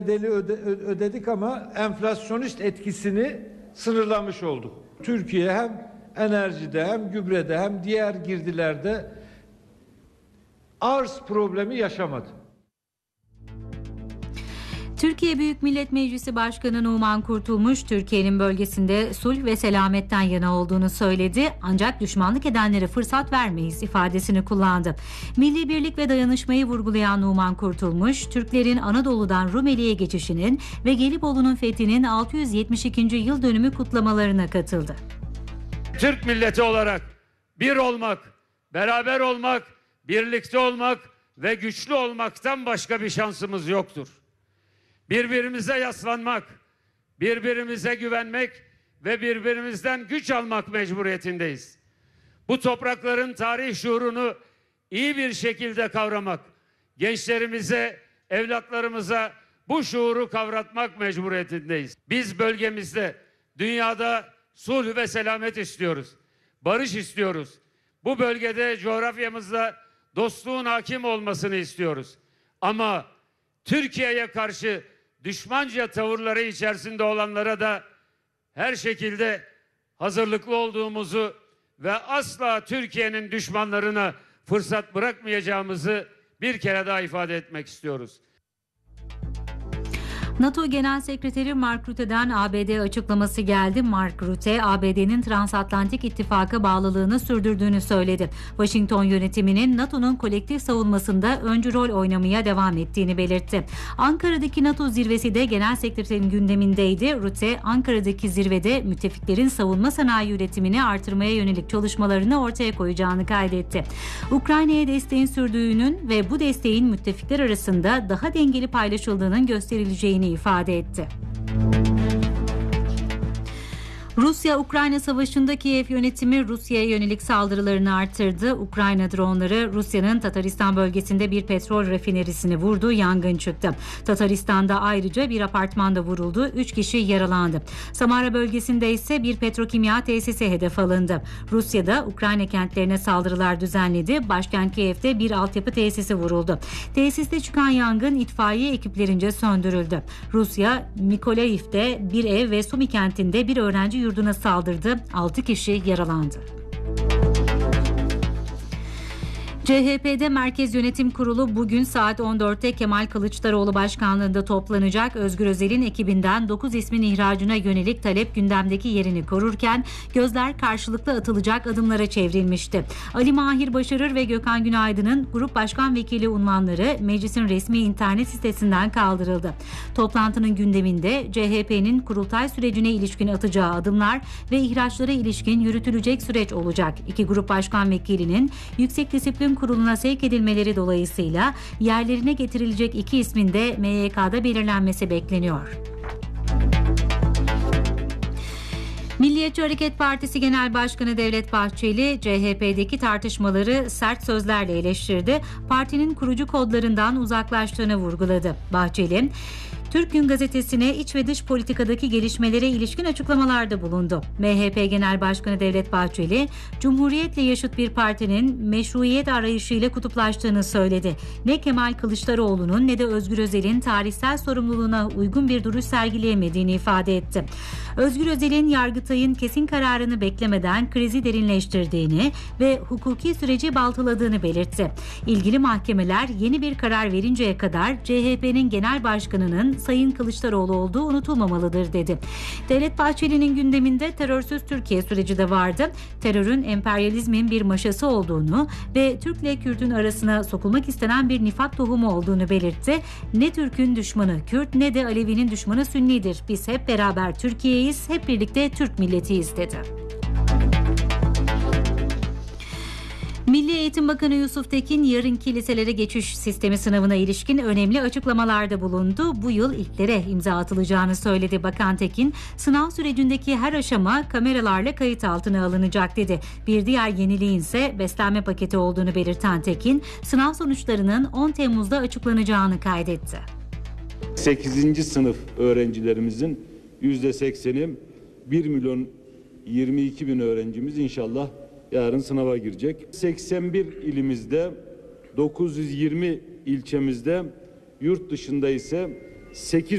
bedeli ödedik ama enflasyonist etkisini sınırlamış olduk. Türkiye hem enerjide hem gübrede hem diğer girdilerde arz problemi yaşamadı. Türkiye Büyük Millet Meclisi Başkanı Numan Kurtulmuş, Türkiye'nin bölgesinde sulh ve selametten yana olduğunu söyledi. Ancak düşmanlık edenlere fırsat vermeyiz ifadesini kullandı. Milli birlik ve dayanışmayı vurgulayan Numan Kurtulmuş, Türklerin Anadolu'dan Rumeli'ye geçişinin ve Gelibolu'nun fethinin 672. yıl dönümü kutlamalarına katıldı. Türk milleti olarak bir olmak, beraber olmak, birlikte olmak ve güçlü olmaktan başka bir şansımız yoktur. Birbirimize yaslanmak, birbirimize güvenmek ve birbirimizden güç almak mecburiyetindeyiz. Bu toprakların tarih şuurunu iyi bir şekilde kavramak, gençlerimize, evlatlarımıza bu şuuru kavratmak mecburiyetindeyiz. Biz bölgemizde, dünyada sulh ve selamet istiyoruz, barış istiyoruz. Bu bölgede coğrafyamızda dostluğun hakim olmasını istiyoruz. Ama Türkiye'ye karşı düşmanca tavırları içerisinde olanlara da her şekilde hazırlıklı olduğumuzu ve asla Türkiye'nin düşmanlarına fırsat bırakmayacağımızı bir kere daha ifade etmek istiyoruz. NATO Genel Sekreteri Mark Rutte'den ABD açıklaması geldi. Mark Rutte, ABD'nin Transatlantik İttifaka bağlılığını sürdürdüğünü söyledi. Washington yönetiminin NATO'nun kolektif savunmasında öncü rol oynamaya devam ettiğini belirtti. Ankara'daki NATO zirvesi de Genel Sekreterin gündemindeydi. Rutte, Ankara'daki zirvede müttefiklerin savunma sanayi üretimini artırmaya yönelik çalışmalarını ortaya koyacağını kaydetti. Ukrayna'ya desteğin sürdüğünün ve bu desteğin müttefikler arasında daha dengeli paylaşıldığının gösterileceğini ifade etti. Rusya-Ukrayna savaşında Kiev yönetimi Rusya'ya yönelik saldırılarını artırdı. Ukrayna dronları Rusya'nın Tataristan bölgesinde bir petrol rafinerisini vurdu, yangın çıktı. Tataristan'da ayrıca bir apartmanda vuruldu, 3 kişi yaralandı. Samara bölgesinde ise bir petrokimya tesisi hedef alındı. Rusya'da Ukrayna kentlerine saldırılar düzenledi. Başkent Kiev'de bir altyapı tesisi vuruldu. Tesiste çıkan yangın itfaiye ekiplerince söndürüldü. Rusya, Mykolaiev'de bir ev ve Sumi kentinde bir öğrenci yurduna saldırdı. 6 kişi yaralandı. CHP'de Merkez Yönetim Kurulu bugün saat 14'te Kemal Kılıçdaroğlu başkanlığında toplanacak. Özgür Özel'in ekibinden 9 ismin ihracına yönelik talep gündemdeki yerini korurken gözler karşılıklı atılacak adımlara çevrilmişti. Ali Mahir Başarır ve Gökhan Günaydın'ın Grup Başkan Vekili unvanları meclisin resmi internet sitesinden kaldırıldı. Toplantının gündeminde CHP'nin kurultay sürecine ilişkin atacağı adımlar ve ihraçlara ilişkin yürütülecek süreç olacak. İki grup başkan vekilinin Yüksek Disiplin Kurulu'na sevk edilmeleri dolayısıyla yerlerine getirilecek 2 ismin de MYK'da belirlenmesi bekleniyor. Milliyetçi Hareket Partisi Genel Başkanı Devlet Bahçeli, CHP'deki tartışmaları sert sözlerle eleştirdi. Partinin kurucu kodlarından uzaklaştığını vurguladı. Bahçeli, Türk Gün Gazetesi'ne iç ve dış politikadaki gelişmelere ilişkin açıklamalarda bulundu. MHP Genel Başkanı Devlet Bahçeli, Cumhuriyet'le yaşıt bir partinin meşruiyet arayışıyla kutuplaştığını söyledi. Ne Kemal Kılıçdaroğlu'nun ne de Özgür Özel'in tarihsel sorumluluğuna uygun bir duruş sergileyemediğini ifade etti. Özgür Özel'in Yargıtay'ın kesin kararını beklemeden krizi derinleştirdiğini ve hukuki süreci baltaladığını belirtti. İlgili mahkemeler yeni bir karar verinceye kadar CHP'nin genel başkanının Sayın Kılıçdaroğlu olduğu unutulmamalıdır dedi. Devlet Bahçeli'nin gündeminde terörsüz Türkiye süreci de vardı. Terörün emperyalizmin bir maşası olduğunu ve Türk'le Kürt'ün arasına sokulmak istenen bir nifak tohumu olduğunu belirtti. Ne Türk'ün düşmanı Kürt ne de Alevi'nin düşmanı Sünnidir. Biz hep beraber Türkiye'yiz, hep birlikte Türk milletiyiz dedi. Milli Eğitim Bakanı Yusuf Tekin yarınki liselere geçiş sistemi sınavına ilişkin önemli açıklamalarda bulundu. Bu yıl ilklere imza atılacağını söyledi. Bakan Tekin, sınav sürecindeki her aşama kameralarla kayıt altına alınacak dedi. Bir diğer yeniliğin ise beslenme paketi olduğunu belirten Tekin, sınav sonuçlarının 10 Temmuz'da açıklanacağını kaydetti. 8. sınıf öğrencilerimizin %80'i 1.022.000 öğrencimiz inşallah yarın sınava girecek. 81 ilimizde, 920 ilçemizde, yurt dışında ise 8